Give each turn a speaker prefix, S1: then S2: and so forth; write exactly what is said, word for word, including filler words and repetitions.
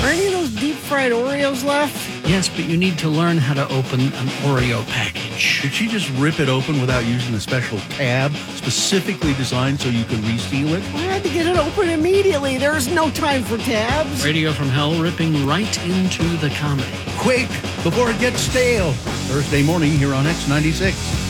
S1: Are any of those deep-fried Oreos left?
S2: Yes, but you need to learn how to open an Oreo package.
S3: Did she just rip it open without using a special tab specifically designed so you could reseal it?
S1: I had to get it open immediately. There's no time for tabs.
S2: Radio from Hell ripping right into the comedy.
S3: Quick, before it gets stale. Thursday morning here on X ninety-six.